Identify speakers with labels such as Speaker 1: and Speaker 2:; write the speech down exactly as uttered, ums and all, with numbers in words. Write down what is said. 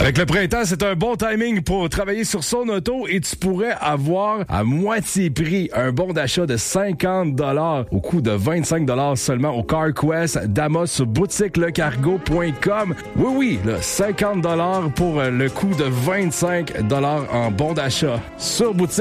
Speaker 1: Avec le printemps, c'est un bon timing pour travailler sur son auto et tu pourrais avoir à moitié prix un bon d'achat de cinquante dollars au coût de vingt-cinq dollars seulement au CarQuest d'Amos sur boutique le cargo point com. Oui, oui, là, cinquante dollars pour le coût de vingt-cinq dollars en bon d'achat sur boutique